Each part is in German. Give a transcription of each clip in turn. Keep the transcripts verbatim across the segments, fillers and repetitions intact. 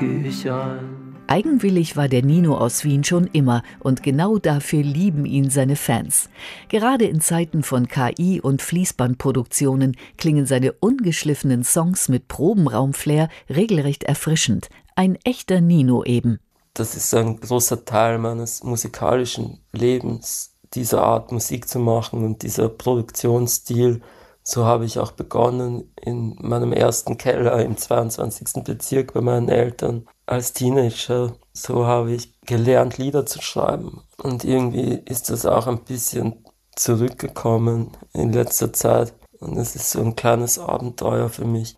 gehe ich ein. Eigenwillig war der Nino aus Wien schon immer und genau dafür lieben ihn seine Fans. Gerade in Zeiten von K I und Fließbandproduktionen klingen seine ungeschliffenen Songs mit Probenraumflair regelrecht erfrischend. Ein echter Nino eben. Das ist ein großer Teil meines musikalischen Lebens, diese Art Musik zu machen und dieser Produktionsstil. So habe ich auch begonnen in meinem ersten Keller im zweiundzwanzigsten Bezirk bei meinen Eltern als Teenager. So habe ich gelernt, Lieder zu schreiben. Und irgendwie ist das auch ein bisschen zurückgekommen in letzter Zeit. Und es ist so ein kleines Abenteuer für mich.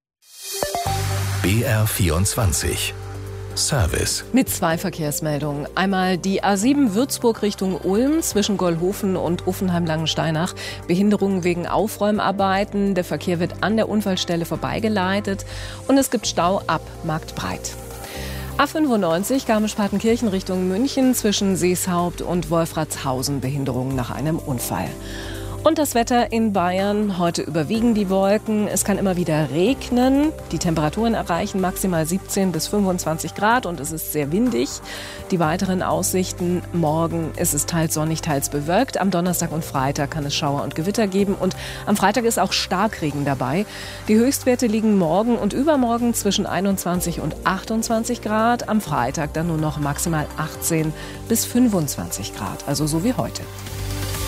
B R vierundzwanzig Service. Mit zwei Verkehrsmeldungen. Einmal die A sieben Würzburg Richtung Ulm zwischen Gollhofen und Uffenheim-Langensteinach. Behinderungen wegen Aufräumarbeiten. Der Verkehr wird an der Unfallstelle vorbeigeleitet. Und es gibt Stau ab Marktbreit. A fünfundneunzig Garmisch-Partenkirchen Richtung München zwischen Seeshaupt und Wolfratshausen. Behinderungen nach einem Unfall. Und das Wetter in Bayern. Heute überwiegen die Wolken. Es kann immer wieder regnen. Die Temperaturen erreichen maximal siebzehn bis fünfundzwanzig Grad und es ist sehr windig. Die weiteren Aussichten: morgen ist es teils sonnig, teils bewölkt. Am Donnerstag und Freitag kann es Schauer und Gewitter geben. Und am Freitag ist auch Starkregen dabei. Die Höchstwerte liegen morgen und übermorgen zwischen einundzwanzig und achtundzwanzig Grad. Am Freitag dann nur noch maximal achtzehn bis fünfundzwanzig Grad. Also so wie heute.